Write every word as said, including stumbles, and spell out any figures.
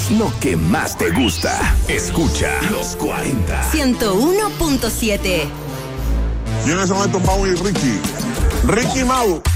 lo que más te gusta. Escucha Los cuarenta. ciento uno punto siete. ¿Quiénes son estos Mau y Ricky? Ricky Mau.